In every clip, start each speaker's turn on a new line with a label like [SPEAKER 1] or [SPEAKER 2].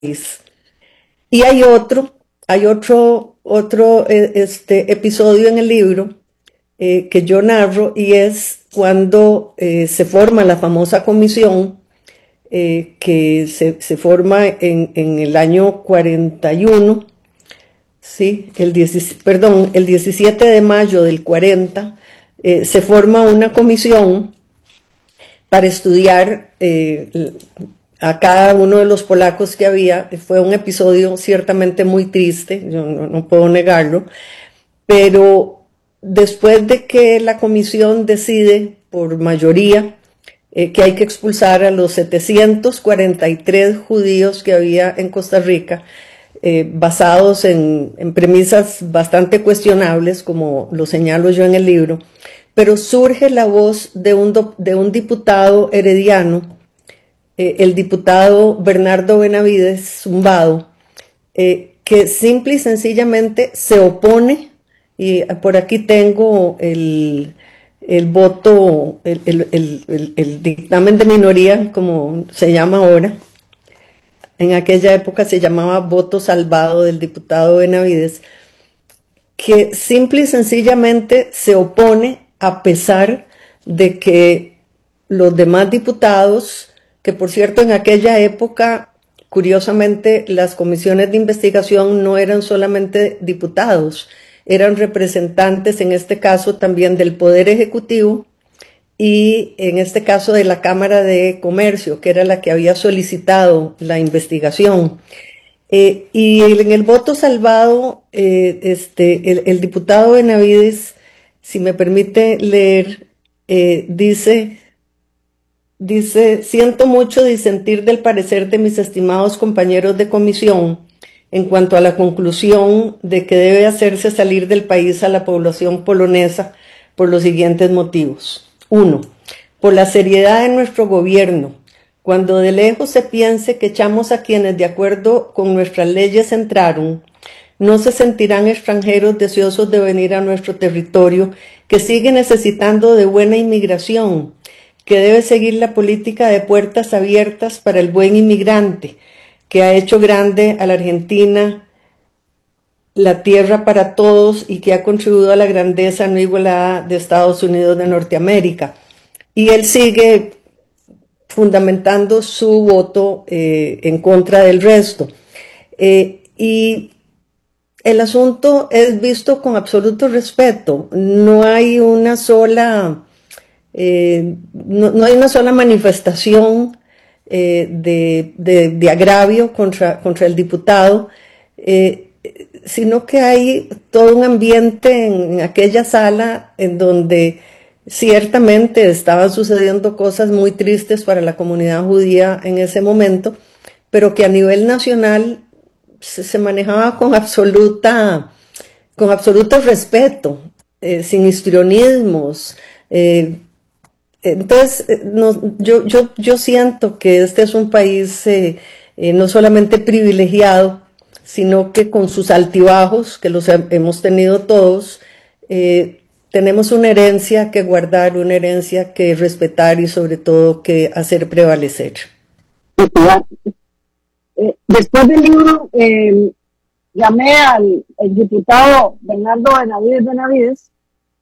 [SPEAKER 1] Y hay otro episodio en el libro que yo narro, y es cuando se forma la famosa comisión que se forma en el año 41, ¿sí? El 17 de mayo del 40, se forma una comisión para estudiar a cada uno de los polacos que había. Fue un episodio ciertamente muy triste, yo no puedo negarlo, pero después de que la comisión decide por mayoría que hay que expulsar a los 743 judíos que había en Costa Rica, basados en premisas bastante cuestionables, como lo señalo yo en el libro, pero surge la voz de un diputado herediano, el diputado Bernardo Benavides Zumbado, que simple y sencillamente se opone, y por aquí tengo el voto, el dictamen de minoría, como se llama ahora. En aquella época se llamaba voto salvado del diputado Benavides, que simple y sencillamente se opone a pesar de que los demás diputados, que por cierto en aquella época, curiosamente, las comisiones de investigación no eran solamente diputados, eran representantes, en este caso también del Poder Ejecutivo, y en este caso de la Cámara de Comercio, que era la que había solicitado la investigación. Y en el voto salvado, el diputado Benavides, si me permite leer, dice, siento mucho disentir del parecer de mis estimados compañeros de comisión en cuanto a la conclusión de que debe hacerse salir del país a la población polonesa por los siguientes motivos. 1. Por la seriedad de nuestro gobierno. Cuando de lejos se piense que echamos a quienes de acuerdo con nuestras leyes entraron, no se sentirán extranjeros deseosos de venir a nuestro territorio, que sigue necesitando de buena inmigración, que debe seguir la política de puertas abiertas para el buen inmigrante, que ha hecho grande a la Argentina, la tierra para todos, y que ha contribuido a la grandeza no igualada de Estados Unidos de Norteamérica. Y él sigue fundamentando su voto en contra del resto. Y el asunto es visto con absoluto respeto. No hay una sola, no hay una sola manifestación de agravio contra el diputado, sino que hay todo un ambiente en aquella sala en donde ciertamente estaban sucediendo cosas muy tristes para la comunidad judía en ese momento, pero que a nivel nacional se manejaba con absoluto respeto, sin histrionismos. Entonces, yo siento que este es un país no solamente privilegiado, sino que con sus altibajos, que los hemos tenido todos, tenemos una herencia que guardar, una herencia que respetar y sobre todo que hacer prevalecer.
[SPEAKER 2] Después del libro, llamé al diputado Bernardo Benavides,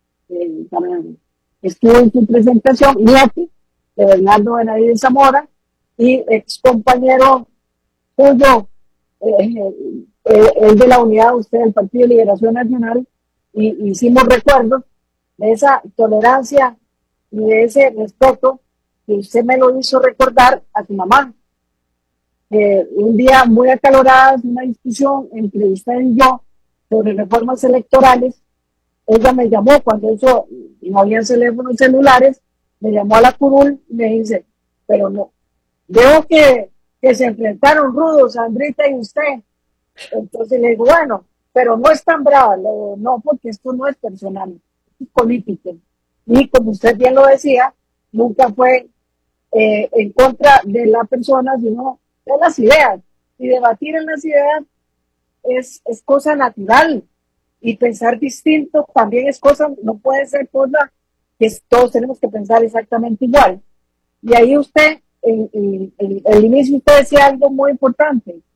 [SPEAKER 2] estuvo en su presentación, nieto de Bernardo Benavides Zamora, y ex compañero suyo, el de la unidad, usted del Partido de Liberación Nacional, y hicimos recuerdos de esa tolerancia y de ese respeto que usted me lo hizo recordar a su mamá. Un día muy acalorada, una discusión entre usted y yo sobre reformas electorales. Ella me llamó cuando eso, no había teléfonos celulares, me llamó a la curul y me dice, pero no, veo que se enfrentaron rudos, Sandrita y usted. Entonces le digo, bueno, pero no es tan brava. Le digo, no, porque esto no es personal, es político. Y como usted bien lo decía, nunca fue en contra de la persona, sino de las ideas. Y debatir en las ideas es cosa natural. Y pensar distinto también es cosa, no puede ser cosa que todos tenemos que pensar exactamente igual. Y ahí usted, en el inicio usted decía algo muy importante.